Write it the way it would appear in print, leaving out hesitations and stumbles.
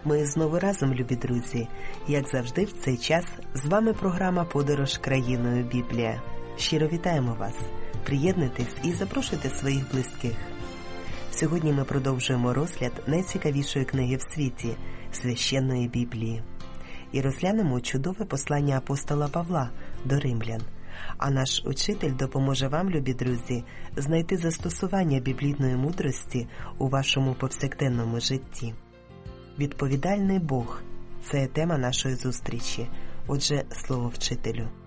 Ми знову разом, любі друзі. Як завжди в цей час з вами програма «Подорож країною Біблія». Щиро вітаємо вас. Приєднуйтесь і запрошуйте своїх близьких. Сьогодні ми продовжуємо розгляд найцікавішої книги в світі – Священної Біблії. І розглянемо чудове послання апостола Павла до римлян. А наш учитель допоможе вам, любі друзі, знайти застосування біблійної мудрості у вашому повсякденному житті. Відповідальний Бог – це тема нашої зустрічі. Отже, слово вчителю.